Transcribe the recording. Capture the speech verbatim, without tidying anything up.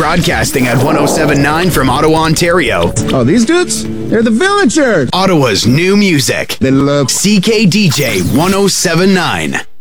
broadcasting at one oh seven point nine from Ottawa, Ontario. Oh, these dudes? They're the Villagers. Ottawa's new music. They love C K D J one oh seven point nine.